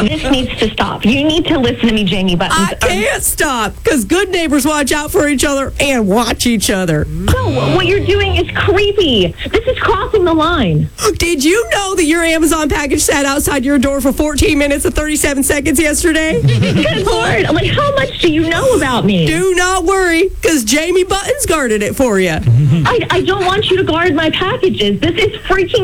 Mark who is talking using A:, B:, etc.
A: This needs to stop. You need to listen to me, Jamie Buttons.
B: I can't stop because good neighbors watch out for each other and watch each other.
A: No, what you're doing is creepy. This is crossing the line.
B: Did you know that your Amazon package sat outside your door for 14 minutes and 37 seconds yesterday?
A: Good Lord. Like, how much do you know about me?
B: Do not worry, because Jamie Buttons guarded it for you.
A: I don't want you to guard my packages. This is freaking